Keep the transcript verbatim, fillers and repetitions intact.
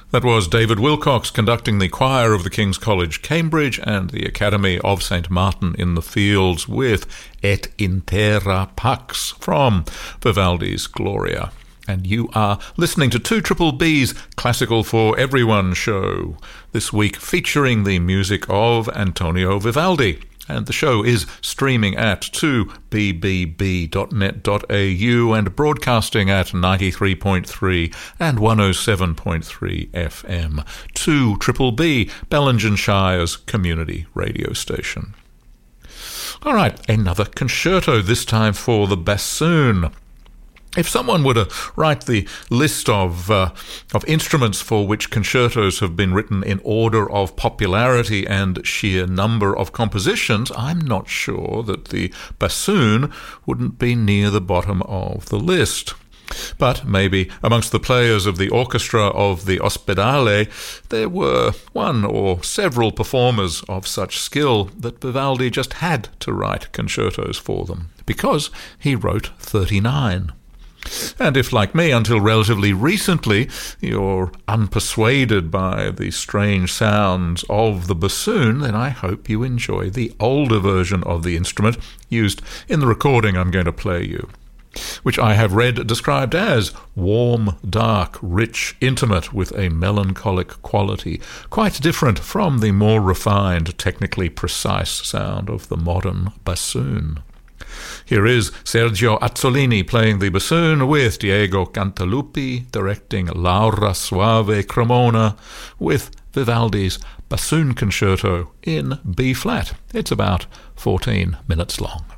That was David Wilcox conducting the choir of the King's College, Cambridge, and the Academy of Saint Martin in the Fields with Et in Terra Pax from Vivaldi's Gloria. And you are listening to two Triple B's Classical for Everyone show, this week featuring the music of Antonio Vivaldi. And the show is streaming at two b b b dot net dot a u and broadcasting at ninety-three point three and one oh seven point three F M. two Triple B, Bellingen-Shire's community radio station. All right, another concerto, this time for the bassoon. If someone were to write the list of uh, of instruments for which concertos have been written in order of popularity and sheer number of compositions, I'm not sure that the bassoon wouldn't be near the bottom of the list. But maybe amongst the players of the orchestra of the Ospedale, there were one or several performers of such skill that Vivaldi just had to write concertos for them, because he wrote thirty-nine. And if, like me, until relatively recently, you're unpersuaded by the strange sounds of the bassoon, then I hope you enjoy the older version of the instrument used in the recording I'm going to play you, which I have read described as warm, dark, rich, intimate, with a melancholic quality, quite different from the more refined, technically precise sound of the modern bassoon. Here is Sergio Azzolini playing the bassoon with Diego Cantalupi directing Laura Suave Cremona with Vivaldi's Bassoon Concerto in B-flat. It's about fourteen minutes long.